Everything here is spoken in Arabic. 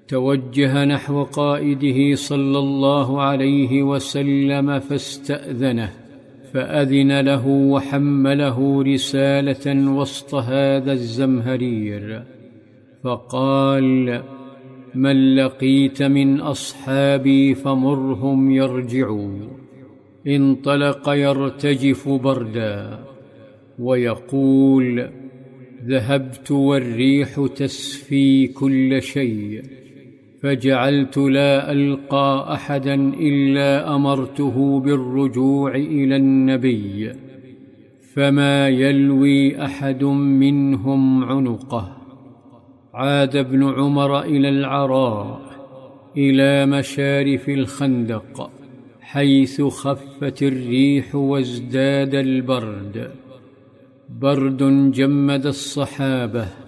توجه نحو قائده صلى الله عليه وسلم فاستأذنه، فأذن له وحمله رسالة وسط هذا الزمهرير، فقال: من لقيت من أصحابي فمرهم يرجعوا. انطلق يرتجف بردا ويقول: ذهبت والريح تسفي كل شيء، فجعلت لا ألقى أحدا إلا أمرته بالرجوع إلى النبي، فما يلوي أحد منهم عنقه. عاد ابن عمر إلى العراء، إلى مشارف الخندق، حيث خفت الريح وازداد البرد، برد جمد الصحابة